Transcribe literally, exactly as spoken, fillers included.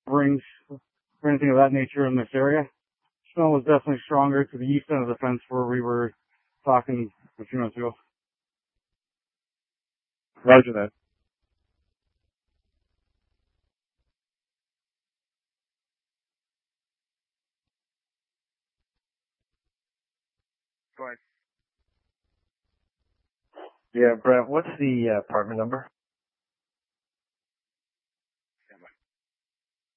rings or anything of that nature in this area. Smell was definitely stronger to the east end of the fence where we were talking a few minutes ago. Roger that. Go ahead. Yeah, Brent, what's the uh, apartment number?